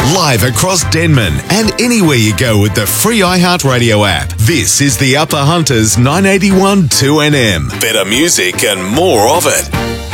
Live across Denman and anywhere you go with the free iHeartRadio app. This is the Upper Hunters 981 2NM. Better music and more of it.